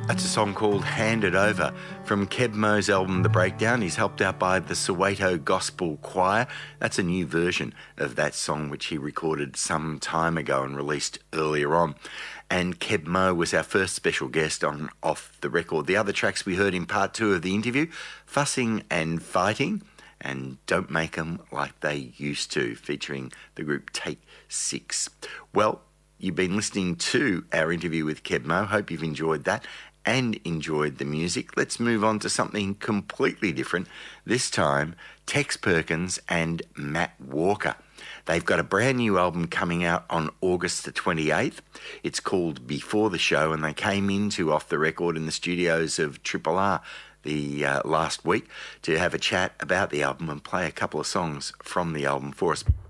That's a song called Hand It Over from Keb Mo's album The Breakdown. He's helped out by the Soweto Gospel Choir. That's a new version of that song which he recorded some time ago and released earlier on. And Keb Mo was our first special guest on Off the Record. The other tracks we heard in part 2 of the interview, Fussing and Fighting and Don't Make 'Em Like They Used To, featuring the group Take 6. Well, you've been listening to our interview with Keb Mo. Hope you've enjoyed that and enjoyed the music. Let's move on to something completely different. This time, Tex Perkins and Matt Walker. They've got a brand new album coming out on August the 28th. It's called Before the Show, and they came into Off the Record in the studios of Triple R the last week to have a chat about the album and play a couple of songs from the album for us.